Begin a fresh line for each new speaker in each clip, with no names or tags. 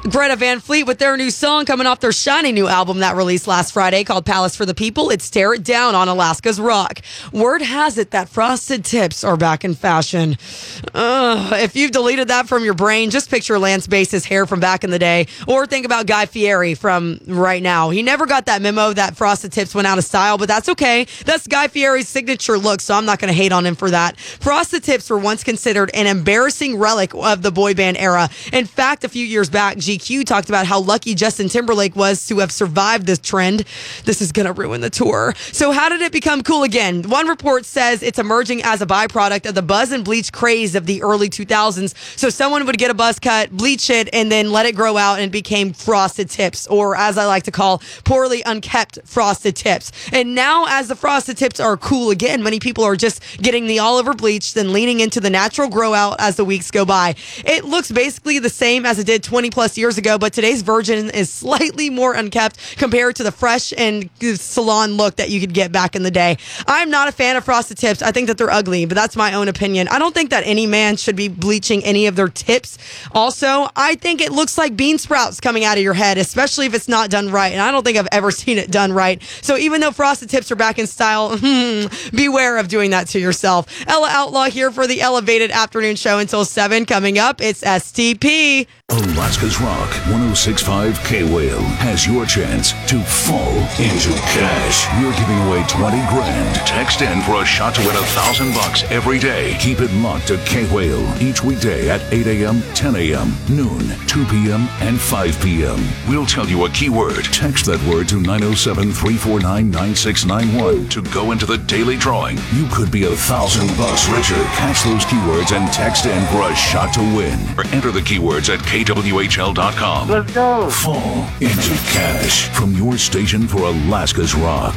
Greta Van Fleet with their new song coming off their shiny new album that released last Friday called Palace for the People. It's Tear It Down on Alaska's Rock. Word has it that frosted tips are back in fashion. If you've deleted that from your brain, just picture Lance Bass's hair from back in the day, or think about Guy Fieri from right now. He never got that memo that frosted tips went out of style, but that's okay. That's Guy Fieri's signature look, so I'm not going to hate on him for that. Frosted tips were once considered an embarrassing relic of the boy band era. In fact, a few years back, GQ talked about how lucky Justin Timberlake was to have survived this trend. This is going to ruin the tour. So how did it become cool again? One report says it's emerging as a byproduct of the buzz and bleach craze of the early 2000s. So someone would get a buzz cut, bleach it, and then let it grow out, and it became frosted tips, or as I like to call, poorly unkept frosted tips. And now, as the frosted tips are cool again, many people are just getting the all over bleach, then leaning into the natural grow out as the weeks go by. It looks basically the same as it did 20 plus years ago, but today's version is slightly more unkept compared to the fresh and salon look that you could get back in the day. I'm not a fan of frosted tips. I think that they're ugly, but that's my own opinion. I don't think that any man should be bleaching any of their tips. Also, I think it looks like bean sprouts coming out of your head, especially if it's not done right, and I don't think I've ever seen it done right. So even though frosted tips are back in style, beware of doing that to yourself. Ella Outlaw here for the Elevated Afternoon Show until 7. Coming up, it's STP.
Alaska's Rock 106.5 K-Whale has your chance to fall into cash. We're giving away 20 grand. Text in for a shot to win $1,000 every day. Keep it locked to K-Whale each weekday at 8 a.m., 10 a.m., noon, 2 p.m., and 5 p.m. We'll tell you a keyword. Text that word to 907-349-9691 to go into the daily drawing. You could be $1,000 richer. Catch those keywords and text in for a shot to win. Or enter the keywords at KWHL.com.
Let's go.
Fall into cash from your station for Alaska's Rock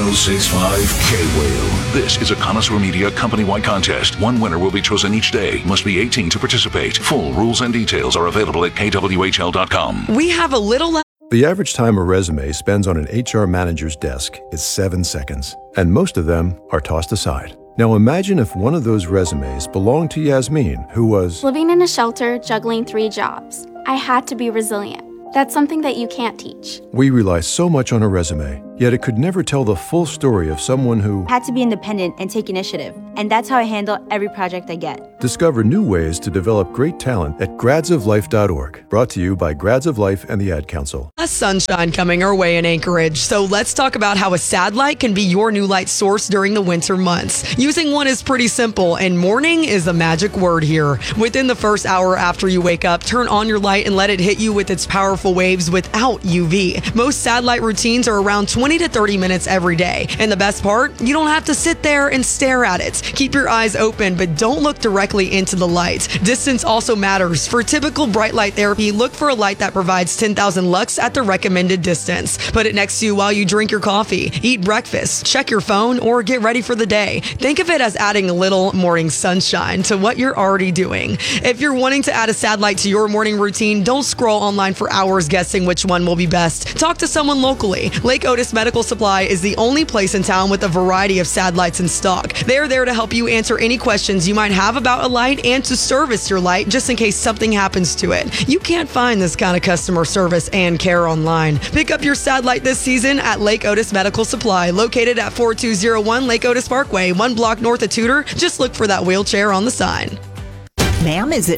106.5 K-Whale. This is a Connoisseur Media company-wide contest. One winner will be chosen each day. Must be 18 to participate. Full rules and details are available at KWHL.com.
We have a little
The average time a resume spends on an HR manager's desk is 7 seconds, and most of them are tossed aside. Now imagine if one of those resumes belonged to Yasmin, who was
living in a shelter, juggling 3 jobs. I had to be resilient. That's something that you can't teach.
We rely so much on a resume, yet it could never tell the full story of someone who
had to be independent and take initiative. And that's how I handle every project I get.
Discover new ways to develop great talent at gradsoflife.org. Brought to you by Grads of Life and the Ad Council.
A sunshine coming our way in Anchorage. So let's talk about how a sad light can be your new light source during the winter months. Using one is pretty simple, and morning is the magic word here. Within the first hour after you wake up, turn on your light and let it hit you with its powerful waves without UV. Most sad light routines are around 20 to 30 minutes every day. And the best part, you don't have to sit there and stare at it. Keep your eyes open, but don't look directly into the light. Distance also matters. For typical bright light therapy, look for a light that provides 10,000 lux at the recommended distance. Put it next to you while you drink your coffee, eat breakfast, check your phone, or get ready for the day. Think of it as adding a little morning sunshine to what you're already doing. If you're wanting to add a sad light to your morning routine, don't scroll online for hours guessing which one will be best. Talk to someone locally. Lake Otis Medical Supply is the only place in town with a variety of sad lights in stock. They're there to help you answer any questions you might have about a light and to service your light just in case something happens to it. You can't find this kind of customer service and care online. Pick up your sad light this season at Lake Otis Medical Supply, located at 4201 Lake Otis Parkway, 1 block north of Tudor. Just look for that wheelchair on the sign.
Ma'am, is it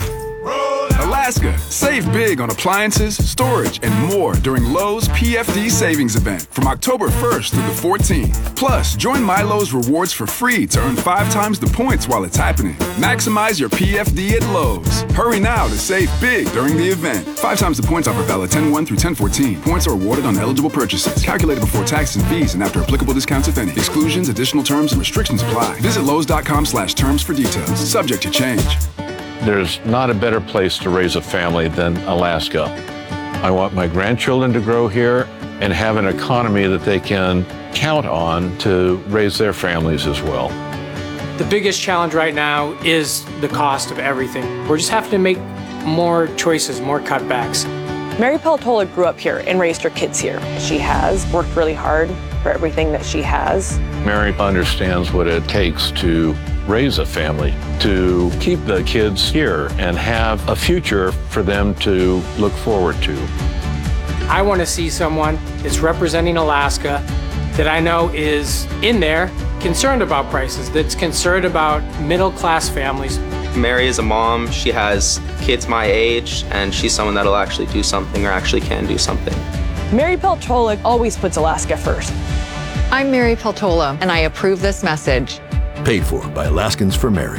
Alaska, save big on appliances, storage, and more during Lowe's PFD Savings Event from October 1st through the 14th. Plus, join My Lowe's Rewards for free to earn 5 times the points while it's happening. Maximize your PFD at Lowe's. Hurry now to save big during the event. 5 times the points offer valid 10/1 through 10/14. Points are awarded on eligible purchases. Calculated before taxes and fees and after applicable discounts, if any. Exclusions, additional terms, and restrictions apply. Visit Lowes.com/terms for details. Subject to change.
There's not a better place to raise a family than Alaska. I want my grandchildren to grow here and have an economy that they can count on to raise their families as well.
The biggest challenge right now is the cost of everything. We're just having to make more choices, more cutbacks.
Mary Peltola grew up here and raised her kids here. She has worked really hard for everything that she has.
Mary understands what it takes to raise a family, to keep the kids here and have a future for them to look forward to.
I want to see someone that's representing Alaska that I know is in there concerned about prices, that's concerned about middle-class families.
Mary is a mom. She has kids my age, and she's someone that'll actually do something or actually can do something.
Mary Peltola always puts Alaska first.
I'm Mary Peltola, and I approve this message.
Paid for by Alaskans for Mary.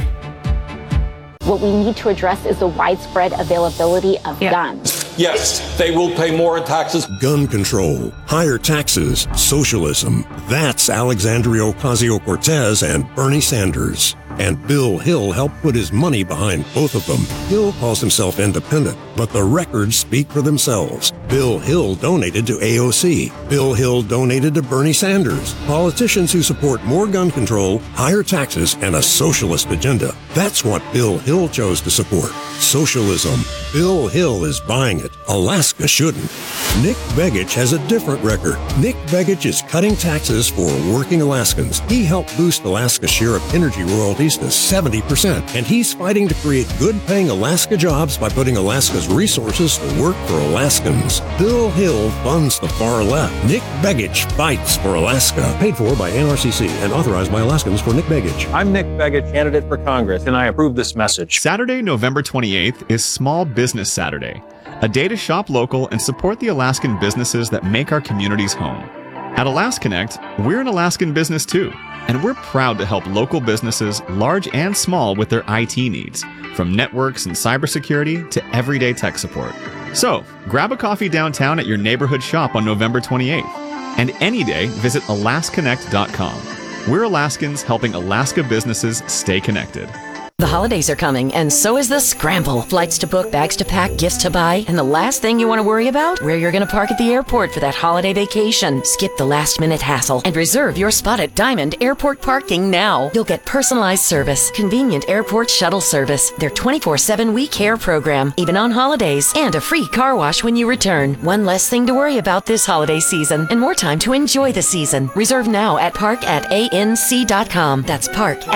What we need to address is the widespread availability of guns.
Yes, they will pay more in taxes.
Gun control, higher taxes, socialism. That's Alexandria Ocasio-Cortez and Bernie Sanders. And Bill Hill helped put his money behind both of them. Hill calls himself independent, but the records speak for themselves. Bill Hill donated to AOC. Bill Hill donated to Bernie Sanders. Politicians who support more gun control, higher taxes, and a socialist agenda. That's what Bill Hill chose to support. Socialism. Bill Hill is buying it. Alaska shouldn't. Nick Begich has a different record. Nick Begich is cutting taxes for working Alaskans. He helped boost Alaska's share of energy royalties to 70%, and he's fighting to create good-paying Alaska jobs by putting Alaska's resources to work for Alaskans. Bill Hill funds the far left. Nick Begich fights for Alaska.
Paid for by NRCC and authorized by Alaskans for Nick Begich.
I'm Nick Begich, candidate for Congress, and I approve this message.
Saturday, November 28th is Small Business Saturday, a day to shop local and support the Alaskan businesses that make our communities home. At AlasConnect, we're an Alaskan business too, and we're proud to help local businesses, large and small, with their IT needs, from networks and cybersecurity to everyday tech support. So, grab a coffee downtown at your neighborhood shop on November 28th, and any day visit alasconnect.com. We're Alaskans helping Alaska businesses stay connected.
The holidays are coming, and so is the scramble. Flights to book, bags to pack, gifts to buy, and the last thing you want to worry about? Where you're going to park at the airport for that holiday vacation. Skip the last-minute hassle and reserve your spot at Diamond Airport Parking now. You'll get personalized service, convenient airport shuttle service, their 24/7 We Care program, even on holidays, and a free car wash when you return. One less thing to worry about this holiday season, and more time to enjoy the season. Reserve now at park@anc.com. That's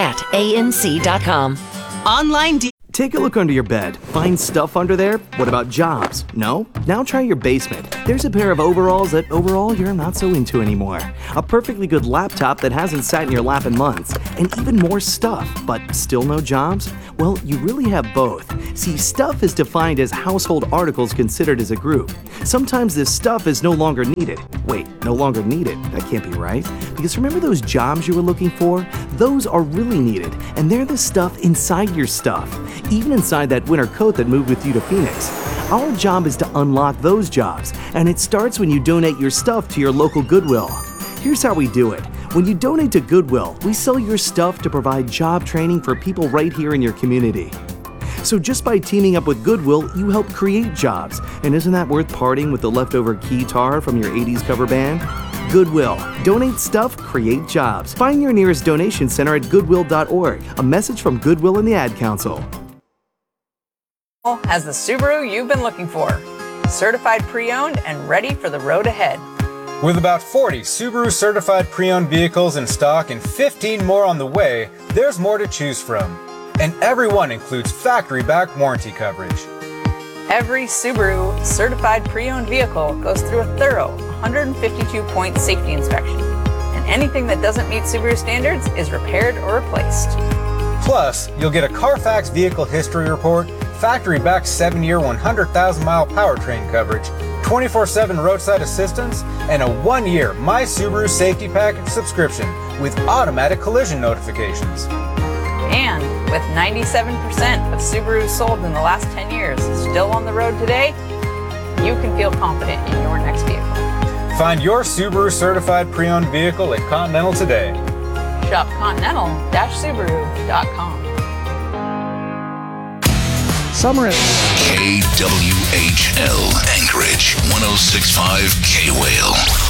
park@anc.com.
Online. Take a look under your bed. Find stuff under there? What about jobs? No? Now try your basement. There's a pair of overalls that overall you're not so into anymore. A perfectly good laptop that hasn't sat in your lap in months. And even more stuff, but still no jobs? Well, you really have both. See, stuff is defined as household articles considered as a group. Sometimes this stuff is no longer needed. Wait, no longer needed? That can't be right. Because remember those jobs you were looking for? Those are really needed, and they're the stuff inside your stuff. Even inside that winter coat that moved with you to Phoenix. Our job is to unlock those jobs, and it starts when you donate your stuff to your local Goodwill. Here's how we do it. When you donate to Goodwill, we sell your stuff to provide job training for people right here in your community. So just by teaming up with Goodwill, you help create jobs. And isn't that worth parting with the leftover guitar from your 80s cover band? Goodwill. Donate stuff, create jobs. Find your nearest donation center at goodwill.org. A message from Goodwill and the Ad Council.
Has the Subaru you've been looking for. Certified pre-owned and ready for the road ahead.
With about 40 Subaru certified pre-owned vehicles in stock and 15 more on the way, there's more to choose from. And every one includes factory-backed warranty coverage.
Every Subaru certified pre-owned vehicle goes through a thorough 152-point safety inspection. And anything that doesn't meet Subaru standards is repaired or replaced.
Plus, you'll get a Carfax vehicle history report, factory-backed 7-year, 100,000-mile powertrain coverage, 24/7 roadside assistance, and a 1-year My Subaru Safety Package subscription with automatic collision notifications.
And with 97% of Subarus sold in the last 10 years still on the road today, you can feel confident in your next vehicle.
Find your Subaru certified pre-owned vehicle at Continental today.
Shop continental-subaru.com.
Summer at KWHL Anchorage 106.5 K-Whale.